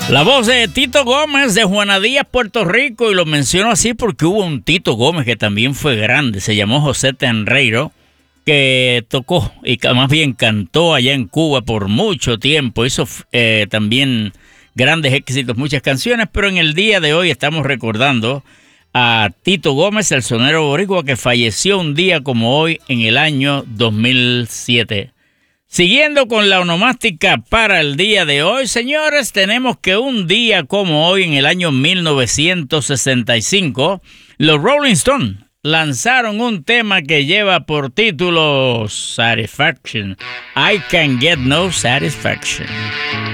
La voz de Tito Gómez de Juana Díaz, Puerto Rico, y lo menciono así porque hubo un Tito Gómez que también fue grande, se llamó José Tenreiro, que tocó y más bien cantó allá en Cuba por mucho tiempo, hizo también grandes éxitos, muchas canciones, pero en el día de hoy estamos recordando a Tito Gómez, el sonero boricua, que falleció un día como hoy en el año 2007. Siguiendo con la onomástica para el día de hoy, señores, tenemos que un día como hoy en el año 1965, los Rolling Stones lanzaron un tema que lleva por título Satisfaction. I Can Get No Satisfaction.